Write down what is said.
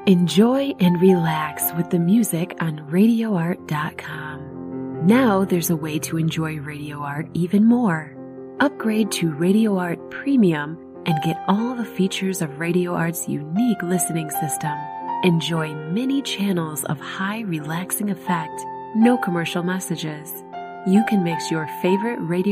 Enjoy and relax with the music on RadioArt.com. Now there's a way to enjoy Radio Art even more. Upgrade to Radio Art Premium and get all the features of Radio Art's unique listening system. Enjoy many channels of high relaxing effect, no commercial messages. You can mix your favorite radio